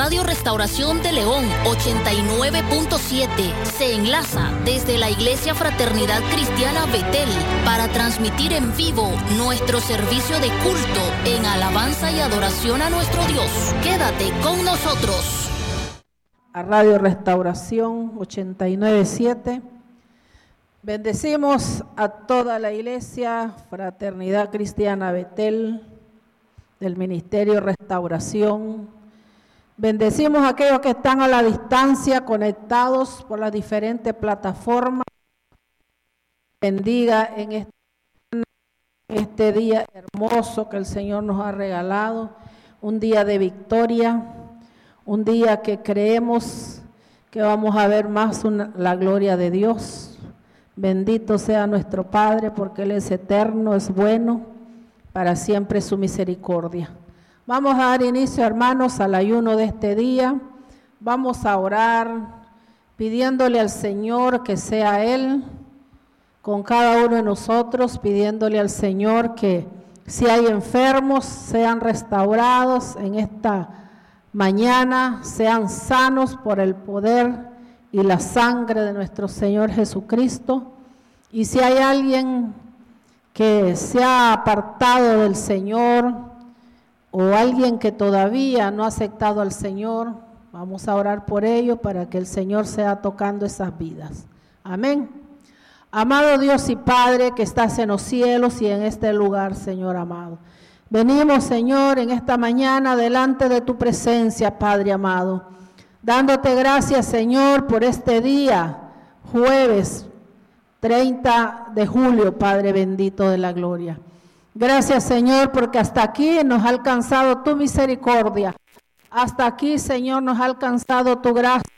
Radio Restauración de León 89.7 se enlaza desde la Iglesia Fraternidad Cristiana Betel para transmitir en vivo nuestro servicio de culto en alabanza y adoración a nuestro Dios. Quédate con nosotros. A Radio Restauración 89.7. Bendecimos a toda la Iglesia Fraternidad Cristiana Betel del Ministerio Restauración. Bendecimos a aquellos que están a la distancia, conectados por las diferentes plataformas. Bendiga en este día hermoso que el Señor nos ha regalado, un día de victoria, un día que creemos que vamos a ver más la gloria de Dios. Bendito sea nuestro Padre, porque Él es eterno, es bueno, para siempre su misericordia. Vamos a dar inicio, hermanos, al ayuno de este día. Vamos a orar pidiéndole al Señor que sea Él con cada uno de nosotros, pidiéndole al Señor que si hay enfermos sean restaurados en esta mañana, sean sanos por el poder y la sangre de nuestro Señor Jesucristo. Y si hay alguien que se ha apartado del Señor, o alguien que todavía no ha aceptado al Señor, vamos a orar por ello para que el Señor sea tocando esas vidas. Amén. Amado Dios y Padre que estás en los cielos y en este lugar, Señor amado. Venimos, Señor, en esta mañana delante de tu presencia, Padre amado, dándote gracias, Señor, por este día, jueves 30 de julio, Padre bendito de la gloria. Gracias, Señor, porque hasta aquí nos ha alcanzado tu misericordia. Hasta aquí, Señor, nos ha alcanzado tu gracia.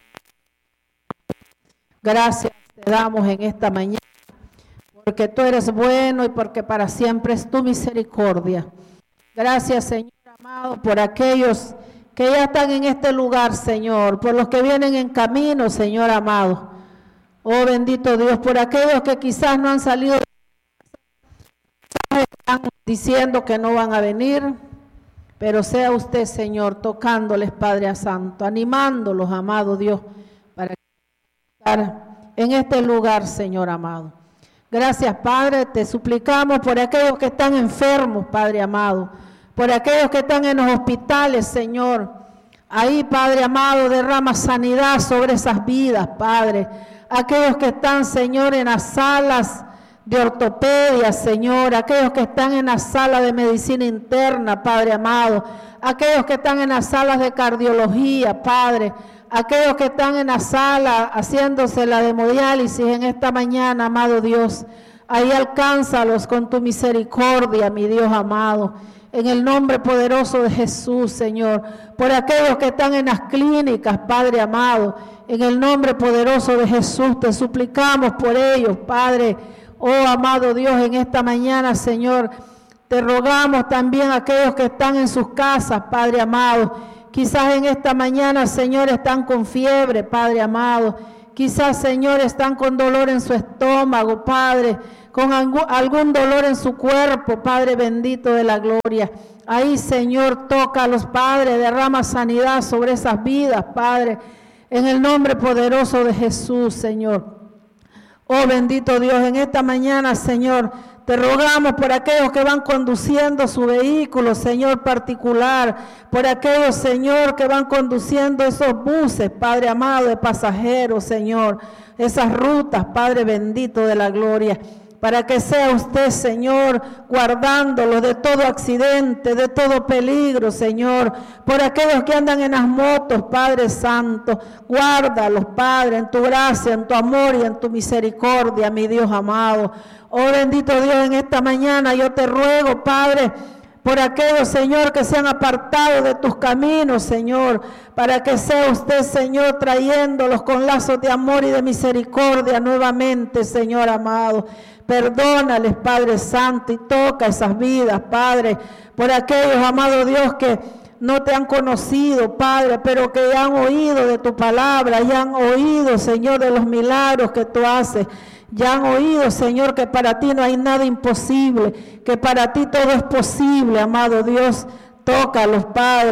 Gracias te damos en esta mañana, porque tú eres bueno y porque para siempre es tu misericordia. Gracias, Señor amado, por aquellos que ya están en este lugar, Señor, por los que vienen en camino, Señor amado. Oh, bendito Dios, por aquellos que quizás no han salido, están diciendo que no van a venir, pero sea usted, Señor, tocándoles, Padre Santo, animándolos, amado Dios, para estar en este lugar, Señor amado. Gracias, Padre, te suplicamos por aquellos que están enfermos, Padre amado, por aquellos que están en los hospitales, Señor. Ahí, Padre amado, derrama sanidad sobre esas vidas, Padre. Aquellos que están, Señor, en las salas de ortopedia, Señor, aquellos que están en la sala de medicina interna, Padre amado, aquellos que están en las salas de cardiología, Padre, aquellos que están en la sala haciéndose la hemodiálisis en esta mañana, amado Dios, ahí alcánzalos con tu misericordia, mi Dios amado, en el nombre poderoso de Jesús, Señor, por aquellos que están en las clínicas, Padre amado, en el nombre poderoso de Jesús, te suplicamos por ellos, Padre. Oh, amado Dios, en esta mañana, Señor, te rogamos también a aquellos que están en sus casas, Padre amado. Quizás en esta mañana, Señor, están con fiebre, Padre amado. Quizás, Señor, están con dolor en su estómago, Padre, con algún dolor en su cuerpo, Padre bendito de la gloria. Ahí, Señor, tócalos, Padre, derrama sanidad sobre esas vidas, Padre, en el nombre poderoso de Jesús, Señor. Oh, bendito Dios, en esta mañana, Señor, te rogamos por aquellos que van conduciendo su vehículo, Señor, particular, por aquellos, Señor, que van conduciendo esos buses, Padre amado, de pasajeros, Señor, esas rutas, Padre bendito de la gloria, para que sea usted, Señor, guardándolos de todo accidente, de todo peligro, Señor, por aquellos que andan en las motos, Padre Santo, guárdalos, Padre, en tu gracia, en tu amor y en tu misericordia, mi Dios amado. Oh, bendito Dios, en esta mañana yo te ruego, Padre, por aquellos, Señor, que se han apartado de tus caminos, Señor, para que sea usted, Señor, trayéndolos con lazos de amor y de misericordia nuevamente, Señor amado. Perdónales, Padre Santo, y toca esas vidas, Padre, por aquellos, amado Dios, que no te han conocido, Padre, pero que ya han oído de tu palabra, ya han oído, Señor, de los milagros que tú haces. Ya han oído, Señor, que para ti no hay nada imposible, que para ti todo es posible, amado Dios. Tócalos, Padre,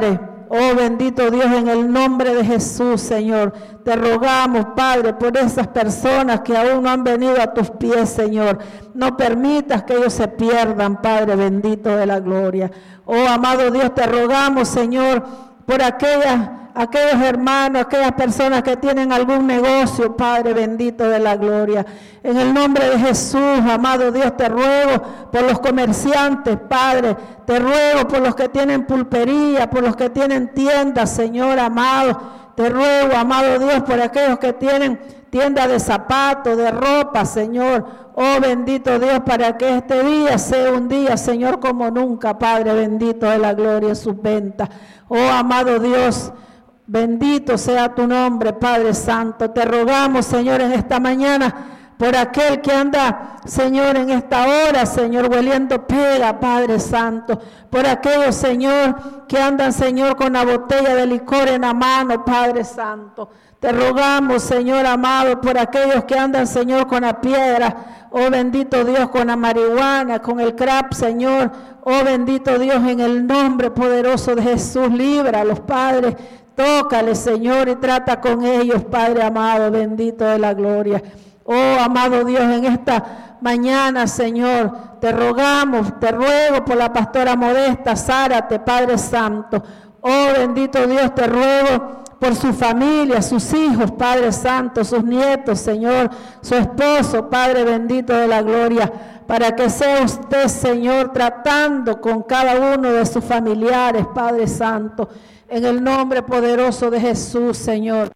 Oh bendito Dios, en el nombre de Jesús, Señor, te rogamos, Padre, por esas personas que aún no han venido a tus pies, Señor. No permitas que ellos se pierdan, Padre bendito de la gloria. Oh amado Dios, te rogamos, Señor, por aquellos hermanos, aquellas personas que tienen algún negocio, Padre bendito de la gloria. En el nombre de Jesús, amado Dios, te ruego por los comerciantes, Padre. Te ruego por los que tienen pulpería, por los que tienen tiendas, Señor amado. Te ruego, amado Dios, por aquellos que tienen tiendas de zapatos, de ropa, Señor. Oh bendito Dios, para que este día sea un día, Señor, como nunca, Padre bendito de la gloria en sus ventas. Oh amado Dios, bendito sea tu nombre, Padre Santo. Te rogamos, Señor, en esta mañana por aquel que anda, Señor, en esta hora, Señor, hueliendo pega, Padre Santo. Por aquellos, Señor, que andan, Señor, con la botella de licor en la mano, Padre Santo. Te rogamos, Señor amado, por aquellos que andan, Señor, con la piedra. Oh bendito Dios, con la marihuana, con el crack, Señor. Oh bendito Dios, en el nombre poderoso de Jesús, líbralos, Padre. Tócales, Señor, y trata con ellos, Padre amado, bendito de la gloria. Oh, amado Dios, en esta mañana, Señor, te rogamos, te ruego por la pastora Modesta Zárate, Padre Santo. Oh, bendito Dios, te ruego por su familia, sus hijos, Padre Santo, sus nietos, Señor, su esposo, Padre bendito de la gloria, para que sea usted, Señor, tratando con cada uno de sus familiares, Padre Santo, en el nombre poderoso de Jesús, Señor.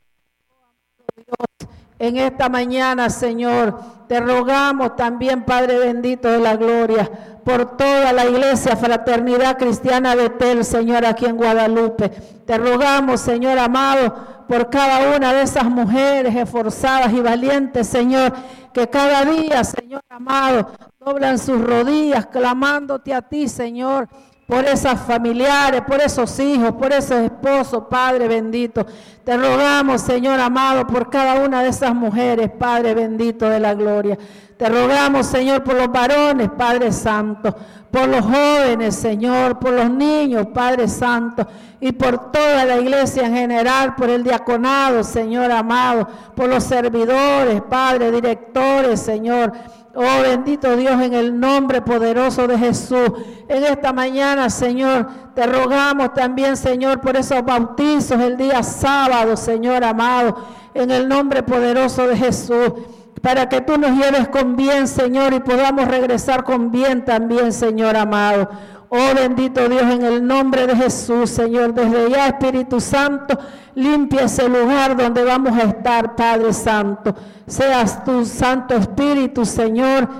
Dios, en esta mañana, Señor, te rogamos también, Padre bendito de la gloria, por toda la iglesia Fraternidad Cristiana Betel, Señor, aquí en Guadalupe. Te rogamos, Señor amado, por cada una de esas mujeres esforzadas y valientes, Señor, que cada día, Señor amado, doblan sus rodillas clamándote a ti, Señor, por esas familiares, por esos hijos, por esos esposos, Padre bendito. Te rogamos, Señor amado, por cada una de esas mujeres, Padre bendito de la gloria. Te rogamos, Señor, por los varones, Padre Santo, por los jóvenes, Señor, por los niños, Padre Santo, y por toda la iglesia en general, por el diaconado, Señor amado, por los servidores, Padre, directores, Señor. Oh bendito Dios, en el nombre poderoso de Jesús. En esta mañana, Señor, te rogamos también, Señor, por esos bautizos el día sábado, Señor amado, en el nombre poderoso de Jesús, para que tú nos lleves con bien, Señor, y podamos regresar con bien también, Señor amado. Oh bendito Dios, en el nombre de Jesús, Señor, desde ya, Espíritu Santo, limpia ese lugar donde vamos a estar, Padre Santo. Seas tu Santo Espíritu, Señor,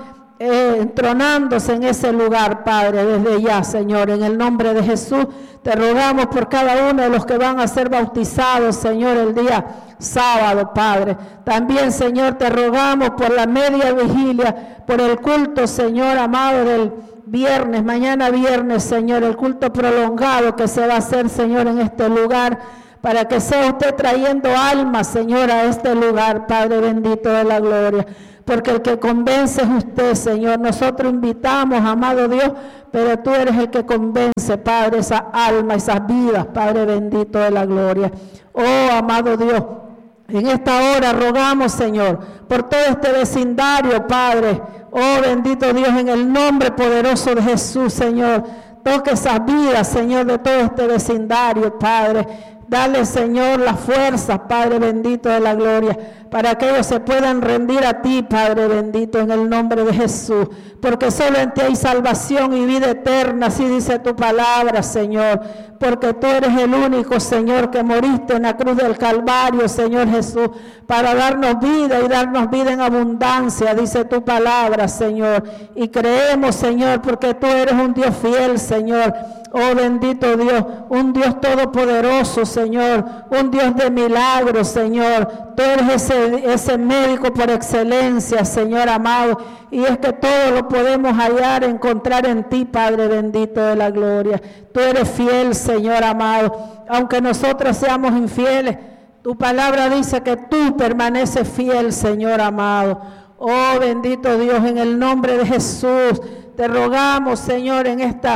entronándose en ese lugar, Padre, desde ya, Señor. En el nombre de Jesús, te rogamos por cada uno de los que van a ser bautizados, Señor, el día sábado, Padre. También, Señor, te rogamos por la media vigilia, por el culto, Señor, amado, del viernes, mañana viernes, Señor, el culto prolongado que se va a hacer, Señor, en este lugar, para que sea usted trayendo almas, Señor, a este lugar, Padre bendito de la gloria, porque el que convence es usted, Señor. Nosotros invitamos, amado Dios, pero tú eres el que convence, Padre, esas almas, esas vidas, Padre bendito de la gloria. Oh, amado Dios, en esta hora rogamos, Señor, por todo este vecindario, Padre. Oh, bendito Dios, en el nombre poderoso de Jesús, Señor. Toque esas vidas, Señor, de todo este vecindario, Padre. Dale, Señor, las fuerzas, Padre bendito de la gloria, para que ellos se puedan rendir a ti, Padre bendito, en el nombre de Jesús. Porque solo en ti hay salvación y vida eterna, así dice tu palabra, Señor. Porque tú eres el único, Señor, que moriste en la cruz del Calvario, Señor Jesús, para darnos vida y darnos vida en abundancia, dice tu palabra, Señor. Y creemos, Señor, porque tú eres un Dios fiel, Señor. Oh bendito Dios, un Dios todopoderoso, Señor, un Dios de milagros, Señor. Tú eres ese médico por excelencia, Señor amado, y es que todo lo podemos hallar, encontrar en ti, Padre bendito de la gloria. Tú eres fiel, Señor amado, aunque nosotros seamos infieles, tu palabra dice que tú permaneces fiel, Señor amado. Oh bendito Dios, en el nombre de Jesús, te rogamos, Señor, en esta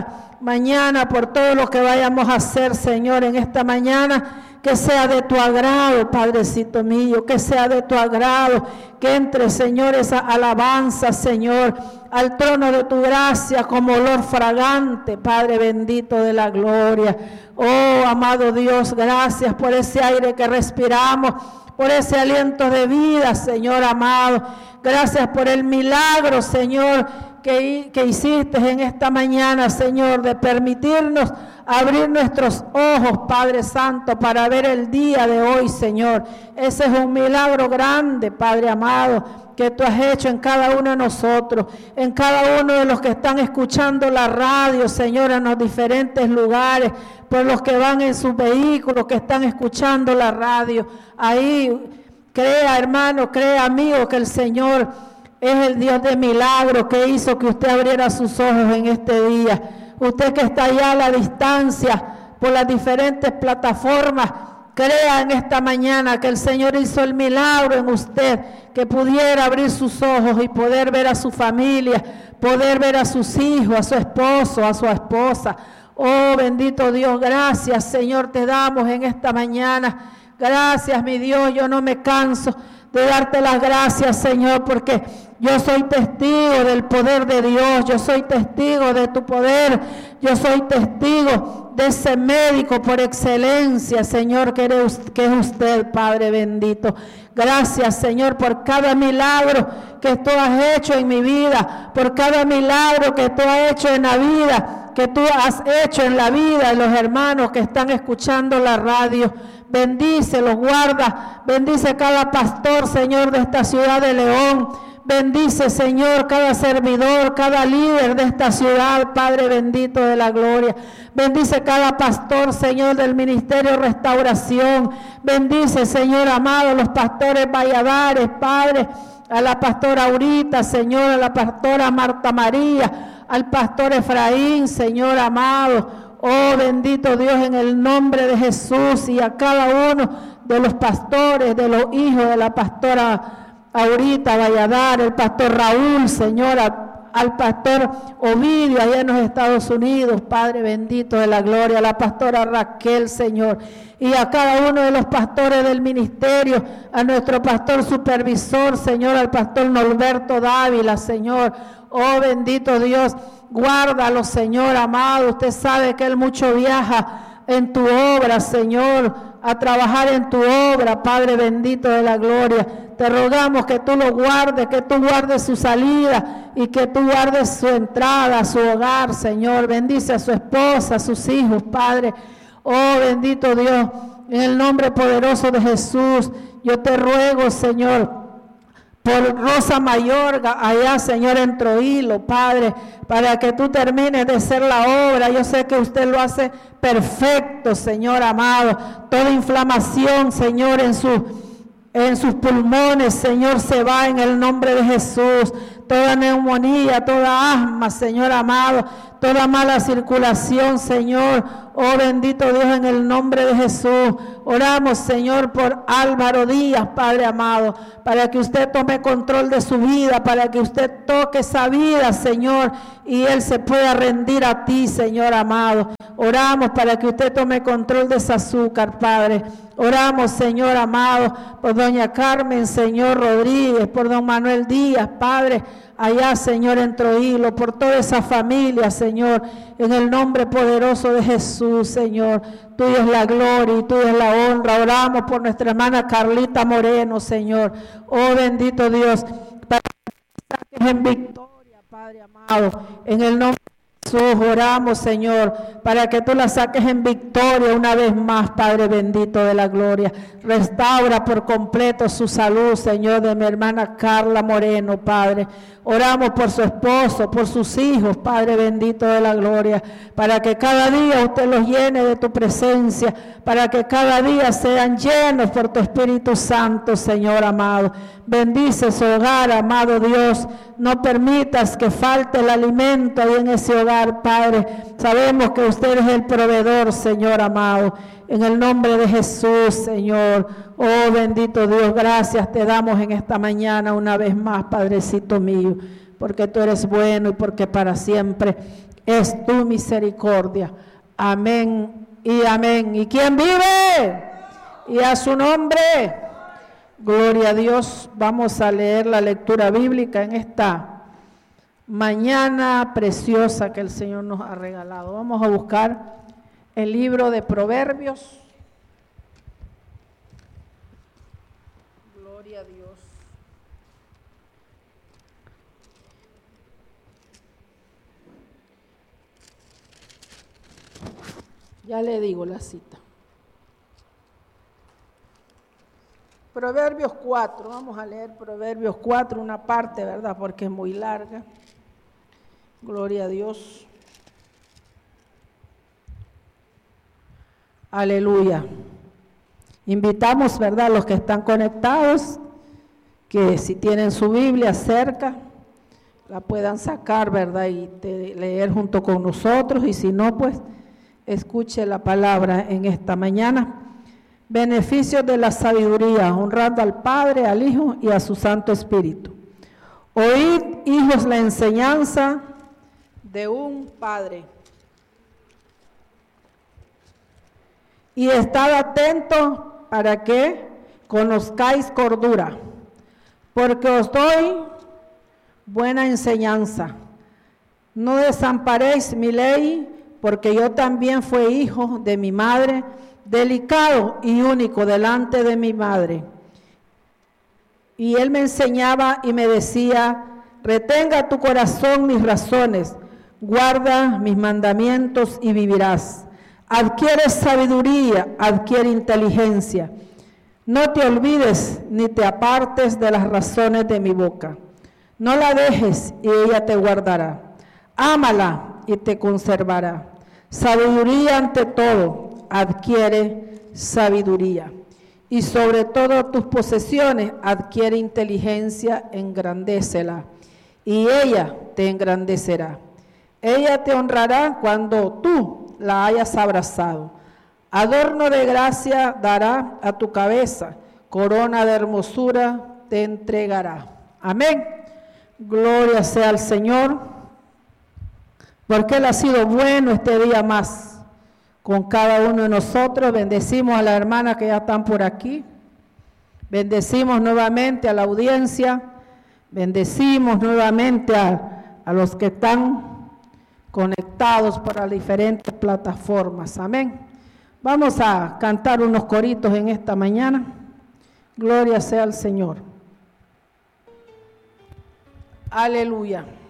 mañana, por todo lo que vayamos a hacer, Señor, en esta mañana. Que sea de tu agrado, Padrecito mío, que sea de tu agrado, que entre, Señor, esa alabanza, Señor, al trono de tu gracia como olor fragante, Padre bendito de la gloria. Oh, amado Dios, gracias por ese aire que respiramos, por ese aliento de vida, Señor amado. Gracias por el milagro, Señor, que hiciste en esta mañana, Señor, de permitirnos abrir nuestros ojos, Padre Santo, para ver el día de hoy, Señor. Ese es un milagro grande, Padre amado, que tú has hecho en cada uno de nosotros, en cada uno de los que están escuchando la radio, Señor, en los diferentes lugares, por los que van en sus vehículos, que están escuchando la radio. Ahí, crea, hermano, crea, amigo, que el Señor es el Dios de milagros, que hizo que usted abriera sus ojos en este día. Usted que está allá a la distancia, por las diferentes plataformas, crea en esta mañana que el Señor hizo el milagro en usted, que pudiera abrir sus ojos y poder ver a su familia, poder ver a sus hijos, a su esposo, a su esposa. Oh, bendito Dios, gracias, Señor, te damos en esta mañana. Gracias, mi Dios, yo no me canso de darte las gracias, Señor, porque yo soy testigo del poder de Dios, yo soy testigo de tu poder, yo soy testigo de ese médico por excelencia, Señor, que es usted, Padre bendito. Gracias, Señor, por cada milagro que tú has hecho en mi vida, por cada milagro que tú has hecho en la vida, que tú has hecho en la vida de los hermanos que están escuchando la radio. Bendícelos, guarda, bendice cada pastor, Señor, de esta ciudad de León. Bendice, Señor, cada servidor, cada líder de esta ciudad, Padre bendito de la gloria. Bendice cada pastor, Señor, del Ministerio Restauración. Bendice, Señor amado, los pastores Valladares, Padre, a la pastora Aurita, Señor, a la pastora Marta María, al pastor Efraín, Señor amado. Oh, bendito Dios, en el nombre de Jesús, y a cada uno de los pastores, de los hijos de la pastora Aurita Valladar, el pastor Raúl, Señor, al pastor Ovidio allá en los Estados Unidos, Padre bendito de la gloria, a la pastora Raquel, Señor, y a cada uno de los pastores del ministerio, a nuestro pastor supervisor, Señor, al pastor Norberto Dávila, Señor. Oh, bendito Dios, guárdalo, Señor amado. Usted sabe que Él mucho viaja en tu obra, Señor, a trabajar en tu obra, Padre bendito de la gloria. Te rogamos que tú lo guardes, que tú guardes su salida y que tú guardes su entrada a su hogar, Señor. Bendice a su esposa, a sus hijos, Padre. Oh, bendito Dios, en el nombre poderoso de Jesús, yo te ruego, Señor, por Rosa Mayorga, allá, Señor, en Troilo, Padre, para que tú termines de hacer la obra. Yo sé que usted lo hace perfecto, Señor amado. Toda inflamación, Señor, en sus pulmones, Señor, se va en el nombre de Jesús. Toda neumonía, toda asma, Señor amado, toda mala circulación, Señor. Oh, bendito Dios, en el nombre de Jesús. Oramos, Señor, por Álvaro Díaz, Padre amado, para que usted tome control de su vida, para que usted toque esa vida, Señor, y él se pueda rendir a ti, Señor amado. Oramos para que usted tome control de ese azúcar, Padre. Oramos, Señor amado, por doña Carmen, Señor Rodríguez, por don Manuel Díaz, Padre, allá, Señor, en Troilo, por toda esa familia, Señor, en el nombre poderoso de Jesús, Señor. Tuya es la gloria y tuya es la honra. Oramos por nuestra hermana Carlita Moreno, Señor. Oh, bendito Dios, para que saques en victoria, Padre amado, en el nombre de Jesús. Oramos, Señor, para que tú la saques en victoria una vez más, Padre bendito de la gloria. Restaura por completo su salud, Señor, de mi hermana Carla Moreno, Padre. Oramos por su esposo, por sus hijos, Padre bendito de la gloria, para que cada día usted los llene de tu presencia, para que cada día sean llenos por tu Espíritu Santo, Señor amado. Bendice su hogar, amado Dios. No permitas que falte el alimento ahí en ese hogar, Padre. Sabemos que usted es el proveedor, Señor amado. En el nombre de Jesús, Señor. Oh, bendito Dios, gracias te damos en esta mañana una vez más, Padrecito mío, porque tú eres bueno y porque para siempre es tu misericordia. Amén y amén. ¿Y quién vive? Y a su nombre. Gloria a Dios. Vamos a leer la lectura bíblica en esta mañana preciosa que el Señor nos ha regalado. Vamos a buscar el libro de Proverbios. Gloria a Dios. Ya le digo la cita. Proverbios 4, vamos a leer Proverbios 4, una parte, ¿verdad? Porque es muy larga. Gloria a Dios. Aleluya. Invitamos, ¿verdad?, a los que están conectados, que si tienen su Biblia cerca, la puedan sacar, ¿verdad?, y leer junto con nosotros, y si no, pues, escuche la palabra en esta mañana. Beneficios de la sabiduría, honrando al Padre, al Hijo y a su Santo Espíritu. Oíd, hijos, la enseñanza de un Padre. Y estad atentos para que conozcáis cordura, porque os doy buena enseñanza. No desamparéis mi ley, porque yo también fui hijo de mi madre, delicado y único delante de mi madre. Y él me enseñaba y me decía, retenga tu corazón mis razones, guarda mis mandamientos y vivirás. Adquiere sabiduría, adquiere inteligencia. No te olvides ni te apartes de las razones de mi boca. No la dejes y ella te guardará. Ámala y te conservará. Sabiduría ante todo, adquiere sabiduría. Y sobre todas tus posesiones, adquiere inteligencia, engrandécela. Y ella te engrandecerá. Ella te honrará cuando tú la hayas abrazado. Adorno de gracia dará a tu cabeza, corona de hermosura te entregará. Amén. Gloria sea al Señor. Porque Él ha sido bueno este día más con cada uno de nosotros. Bendecimos a las hermanas que ya están por aquí. Bendecimos nuevamente a la audiencia. Bendecimos nuevamente a los que están conectados por las diferentes plataformas. Amén. Vamos a cantar unos coritos en esta mañana. Gloria sea al Señor. Aleluya.